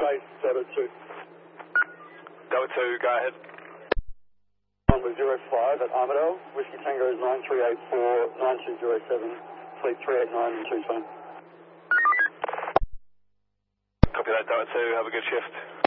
base, Delta 2. Delta 2, go ahead. Number 05 at Armadale, Whiskey Tango is 9384 9207, fleet 389 and 2 time. Copy that, Delta 2, have a good shift.